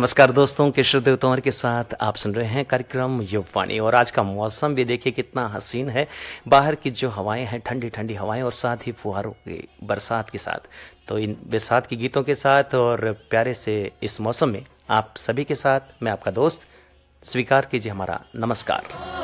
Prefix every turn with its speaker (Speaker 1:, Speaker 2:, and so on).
Speaker 1: नमस्कार दोस्तों, किशोर देव तोमर के साथ आप सुन रहे हैं कार्यक्रम युववाणी। और आज का मौसम भी देखिए कितना हसीन है। बाहर की जो हवाएं हैं, ठंडी ठंडी हवाएं, और साथ ही फुहारों की बरसात के साथ। तो इन बरसात के गीतों के साथ और प्यारे से इस मौसम में आप सभी के साथ मैं आपका दोस्त, स्वीकार कीजिए हमारा नमस्कार।